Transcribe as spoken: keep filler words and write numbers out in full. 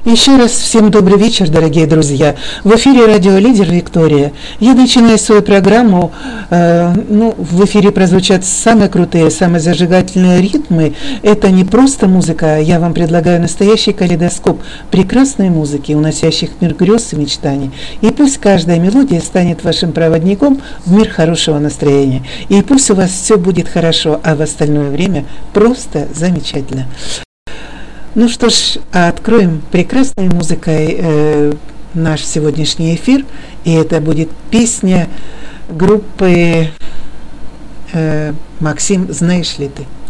Еще раз всем добрый вечер, дорогие друзья. В эфире радио «Лидер» Виктория. Я начинаю свою программу. Э, ну, в эфире прозвучат самые крутые, самые зажигательные ритмы. Это не просто музыка. Я вам предлагаю настоящий калейдоскоп прекрасной музыки, уносящих в мир грез и мечтаний. И пусть каждая мелодия станет вашим проводником в мир хорошего настроения. И пусть у вас все будет хорошо, а в остальное время просто замечательно. Ну что ж, откроем прекрасной музыкой э, наш сегодняшний эфир, и это будет песня группы э, «Максим, знаешь ли ты?».